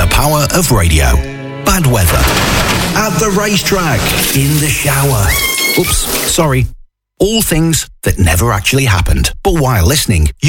The power of radio. Bad weather. At the racetrack. In the shower. Oops, sorry. All things that never actually happened. But while listening,